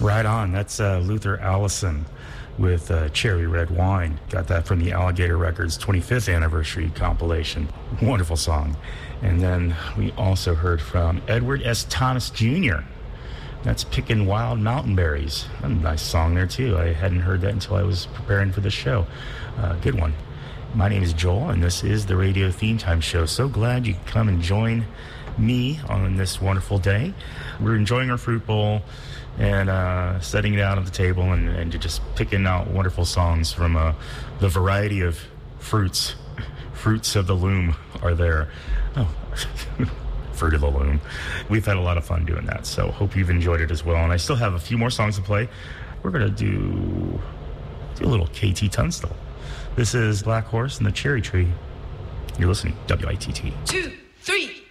Right on. That's Luther Allison with Cherry Red Wine. Got that from the Alligator Records 25th anniversary compilation. Wonderful song. And then we also heard from Edward S. Thomas Jr. That's Pickin' Wild Mountain Berries. A nice song there, too. I hadn't heard that until I was preparing for this show. Good one. My name is Joel, and this is the Radio Theme Time Show. So glad you could come and join me on this wonderful day. We're enjoying our fruit bowl and setting it out on the table and just picking out wonderful songs from the variety of fruits. Fruits of the loom are there. Oh, Fruit of the Loom. We've had a lot of fun doing that, so hope you've enjoyed it as well. And I still have a few more songs to play. We're going to do a little KT Tunstall. This is Black Horse and the Cherry Tree. You're listening, WITT. 2, 3.